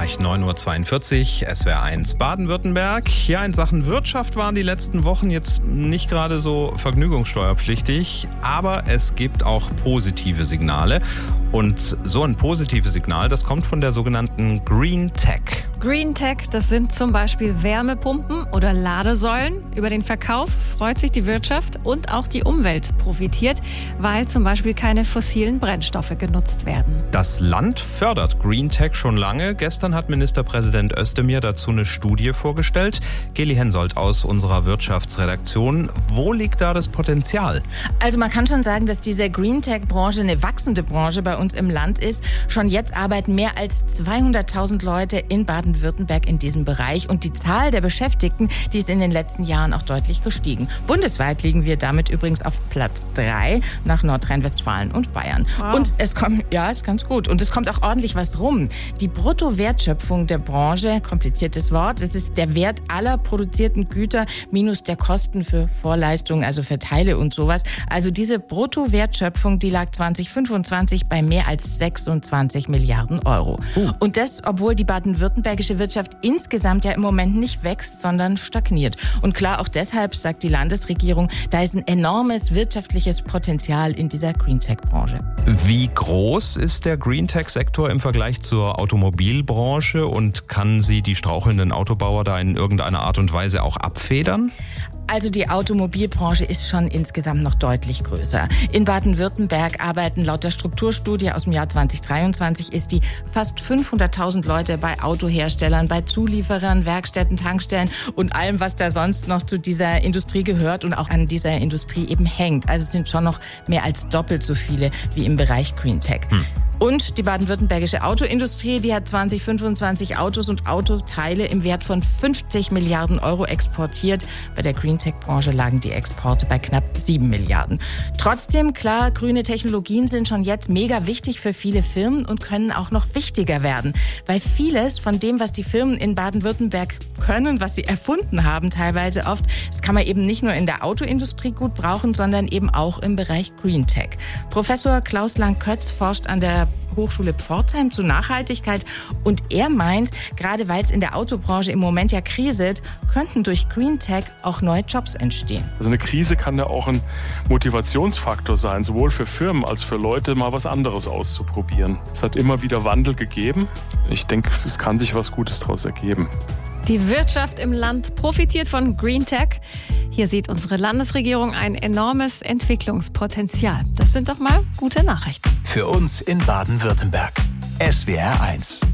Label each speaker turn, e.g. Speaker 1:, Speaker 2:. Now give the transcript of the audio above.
Speaker 1: erreicht 9.42 Uhr, SWR1 Baden-Württemberg. Ja, in Sachen Wirtschaft waren die letzten Wochen jetzt nicht gerade so vergnügungssteuerpflichtig, aber es gibt auch positive Signale. Und so ein positives Signal, das kommt von der sogenannten Green Tech.
Speaker 2: Green Tech, das sind zum Beispiel Wärmepumpen oder Ladesäulen. Über den Verkauf freut sich die Wirtschaft und auch die Umwelt profitiert, weil zum Beispiel keine fossilen Brennstoffe genutzt werden.
Speaker 1: Das Land fördert Green Tech schon lange. Gestern hat Ministerpräsident Özdemir dazu eine Studie vorgestellt. Geli Hensoldt aus unserer Wirtschaftsredaktion. Wo liegt da das Potenzial?
Speaker 3: Also man kann schon sagen, dass diese Green Tech-Branche eine wachsende Branche bei uns im Land ist. Schon jetzt arbeiten mehr als 200.000 Leute in Baden-Württemberg in diesem Bereich. Und die Zahl der Beschäftigten, die ist in den letzten Jahren auch deutlich gestiegen. Bundesweit liegen wir damit übrigens auf Platz 3 nach Nordrhein-Westfalen und Bayern.
Speaker 2: Wow.
Speaker 3: Und es kommt, ja, ist ganz gut. Und es kommt auch ordentlich was rum. Die Bruttowertschöpfung der Branche, kompliziertes Wort, es ist der Wert aller produzierten Güter minus der Kosten für Vorleistungen, also für Teile und sowas. Also diese Bruttowertschöpfung, die lag 2025 bei mehr als 26 Milliarden Euro. Und das, obwohl die baden-württembergische Wirtschaft insgesamt ja im Moment nicht wächst, sondern stagniert. Und klar, auch deshalb sagt die Landesregierung, da ist ein enormes wirtschaftliches Potenzial in dieser Green-Tech-Branche.
Speaker 1: Wie groß ist der Green Tech-Sektor im Vergleich zur Automobilbranche und kann sie die strauchelnden Autobauer da in irgendeiner Art und Weise auch abfedern?
Speaker 3: Also die Automobilbranche ist schon insgesamt noch deutlich größer. In Baden-Württemberg arbeiten laut der Strukturstudie aus dem Jahr 2023 ist die fast 500.000 Leute bei Autoherstellern, bei Zulieferern, Werkstätten, Tankstellen und allem, was da sonst noch zu dieser Industrie gehört und auch an dieser Industrie eben hängt. Also es sind schon noch mehr als doppelt so viele wie im Bereich Green Tech. Und die baden-württembergische Autoindustrie, die hat 2025 Autos und Autoteile im Wert von 50 Milliarden Euro exportiert. Bei der Green Tech-Branche lagen die Exporte bei knapp 7 Milliarden. Trotzdem, klar, grüne Technologien sind schon jetzt mega wichtig für viele Firmen und können auch noch wichtiger werden. Weil vieles von dem, was die Firmen in Baden-Württemberg können, was sie erfunden haben teilweise oft, das kann man eben nicht nur in der Autoindustrie gut brauchen, sondern eben auch im Bereich Green Tech. Professor Klaus Lang-Kötz forscht an der Hochschule Pforzheim zu Nachhaltigkeit und er meint, gerade weil es in der Autobranche im Moment ja kriselt, könnten durch Green Tech auch neue Jobs entstehen.
Speaker 4: Also eine Krise kann ja auch ein Motivationsfaktor sein, sowohl für Firmen als für Leute mal was anderes auszuprobieren. Es hat immer wieder Wandel gegeben. Ich denke, es kann sich was Gutes daraus ergeben.
Speaker 2: Die Wirtschaft im Land profitiert von Green Tech. Hier sieht unsere Landesregierung ein enormes Entwicklungspotenzial. Das sind doch mal gute Nachrichten.
Speaker 5: Für uns in Baden-Württemberg. SWR1.